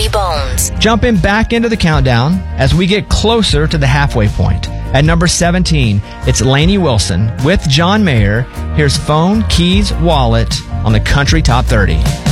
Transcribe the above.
Funky Bones. Jumping back into the countdown as we get closer to the halfway point. At number 17, it's Lainey Wilson with John Mayer. Here's Phone, Keys, Wallet on the Country Top 30.